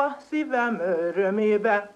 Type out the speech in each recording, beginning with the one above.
a szívem örömébe.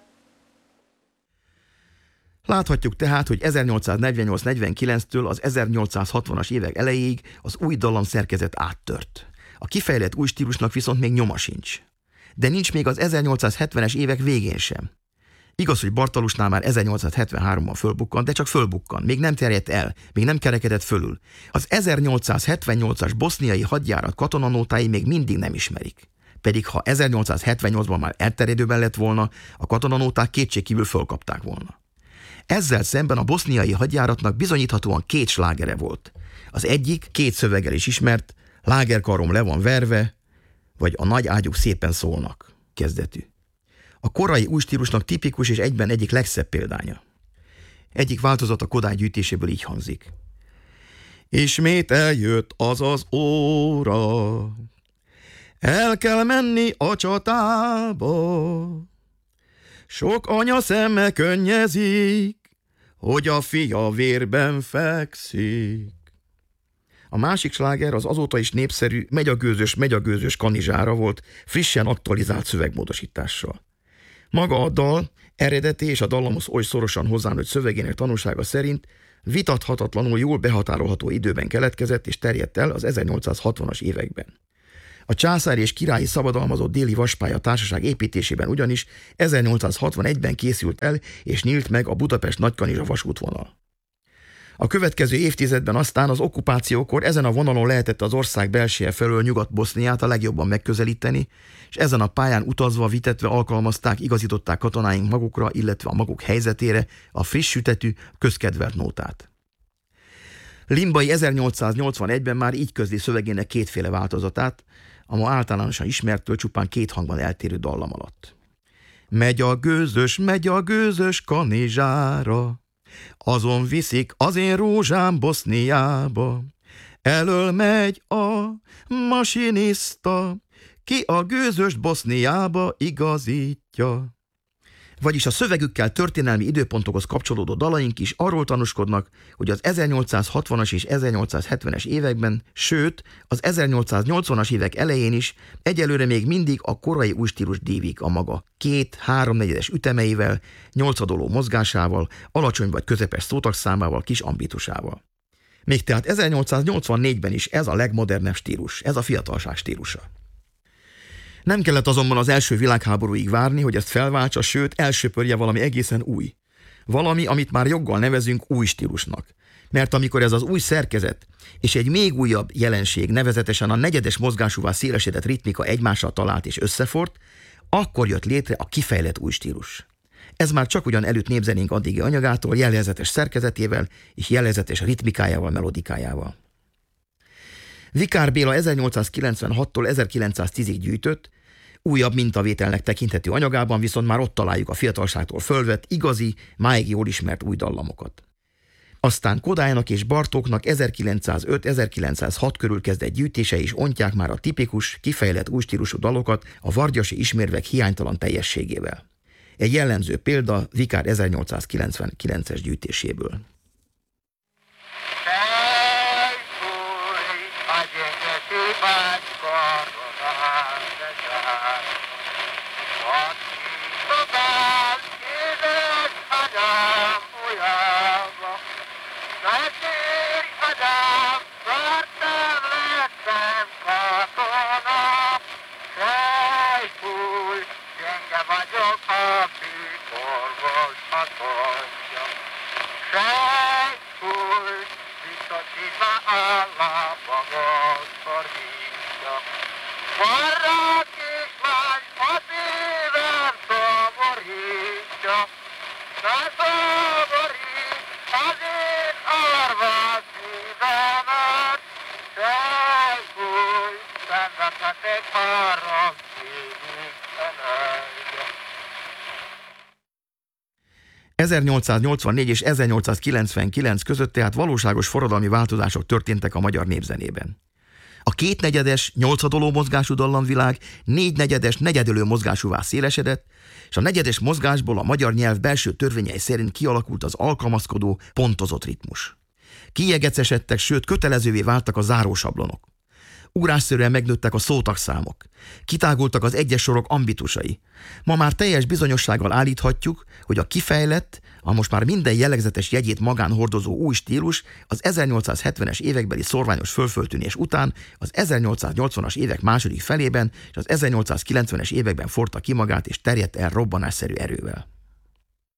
Láthatjuk tehát, hogy 1848-49-től az 1860-as évek elejéig az új dallamszerkezet áttört. A kifejlett új stílusnak viszont még nyoma sincs. De nincs még az 1870-es évek végén sem. Igaz, hogy Bartalusnál már 1873-ban fölbukkan, de csak fölbukkan, még nem terjedt el, még nem kerekedett fölül. Az 1878-as boszniai hadjárat katonanótái még mindig nem ismerik. Pedig ha 1878-ban már elterjedőben lett volna, a katonanóták kétségkívül fölkapták volna. Ezzel szemben a boszniai hadjáratnak bizonyíthatóan két slágere volt. Az egyik két szöveggel is ismert, lágerkarom le van verve, vagy a nagy ágyuk szépen szólnak kezdetű. A korai új stílusnak tipikus és egyben egyik legszebb példánya. Egyik változat a Kodály gyűjtéséből így hangzik. Ismét eljött az az óra, el kell menni a csatába, sok anya szeme könnyezik, hogy a fia vérben fekszik. A másik sláger az azóta is népszerű Megy a gőzös kanizsára volt, frissen aktualizált szövegmódosítással. Maga a dal eredeti és a dallamhoz oly szorosan hozzánőtt szövegének tanúsága szerint vitathatatlanul jól behatárolható időben keletkezett és terjedt el az 1860-as években. A császári és királyi szabadalmazott déli vaspálya társaság építésében ugyanis 1861-ben készült el és nyílt meg a Budapest-Nagykanizsa vasútvonal. A következő évtizedben aztán az okkupációkor ezen a vonalon lehetett az ország belseje felől Nyugat-Boszniát a legjobban megközelíteni, és ezen a pályán utazva, vitetve alkalmazták, igazították katonáink magukra, illetve a maguk helyzetére a friss sütetű, közkedvelt nótát. Limbai 1881-ben már így közli szövegének kétféle változatát, a ma általánosan ismertől csupán két hangban eltérő dallam alatt. Megy a gőzös kanizsára, azon viszik az én rózsám Boszniába, elől megy a masinista, ki a gőzöst Boszniába igazítja. Vagyis a szövegükkel történelmi időpontokhoz kapcsolódó dalaink is arról tanúskodnak, hogy az 1860-as és 1870-es években, sőt, az 1880-as évek elején is egyelőre még mindig a korai új stílus dívik a maga 2-3/4 ütemeivel, 8-adoló mozgásával, alacsony vagy közepes szótagszámával, kis ambitusával. Még tehát 1884-ben is ez a legmodernebb stílus, ez a fiatalság stílusa. Nem kellett azonban az első világháborúig várni, hogy ezt felváltsa, sőt elsöpörje valami egészen új. Valami, amit már joggal nevezünk új stílusnak. Mert amikor ez az új szerkezet és egy még újabb jelenség, nevezetesen a negyedes mozgásúvá szélesedett ritmika egymással talált és összefort, akkor jött létre a kifejlett új stílus. Ez már csak ugyan előtt népzenénk addigi anyagától, jellegzetes szerkezetével és jellegzetes ritmikájával, melodikájával. Vikár Béla 1896-tól 1910-ig gyűjtött, újabb mintavételnek tekinthető anyagában viszont már ott találjuk a fiatalságtól fölvett, igazi, máig jól ismert új dallamokat. Aztán Kodálynak és Bartóknak 1905-1906 körül kezdett gyűjtése is ontják már a tipikus, kifejlett új stílusú dalokat a vargyasi ismérvek hiánytalan teljességével. Egy jellemző példa Vikár 1899-es gyűjtéséből. ...1884 és 1899 között tehát valóságos forradalmi változások történtek a magyar népzenében. A kétnegyedes, 8-adoló mozgású dallamvilág 4/4 negyedölő mozgásúvá szélesedett, és a negyedes mozgásból a magyar nyelv belső törvényei szerint kialakult az alkalmazkodó, pontozott ritmus. Kiegecesedtek, sőt kötelezővé váltak a zárósablonok. Ugrásszerűen megnőttek a szótagszámok. Kitágultak az egyes sorok ambitusai. Ma már teljes bizonyossággal állíthatjuk, hogy a kifejlett, a most már minden jellegzetes jegyét magán hordozó új stílus az 1870-es évekbeli szorványos fölföltűnés után az 1880-as évek második felében és az 1890-es években forta ki magát és terjedt el robbanásszerű erővel.